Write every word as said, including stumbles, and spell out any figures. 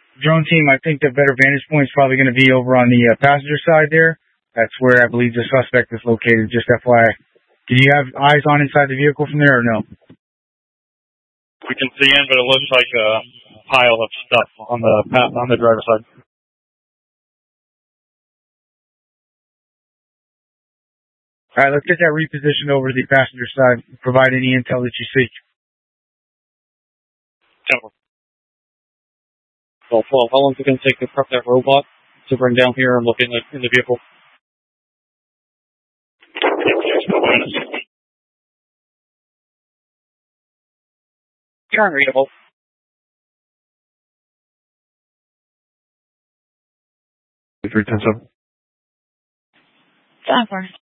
drone team, I think the better vantage point is probably going to be over on the uh, passenger side there. That's where I believe the suspect is located, just F Y I. Do you have eyes on inside the vehicle from there or no? We can see in, but it looks like a pile of stuff on the on the driver's side. All right, let's get that repositioned over to the passenger side. Provide any intel that you seek. Well, twelve, how long is it going to take to prep that robot to bring down here and look in the, in the vehicle? You're unreadable. three ten seven. Five four.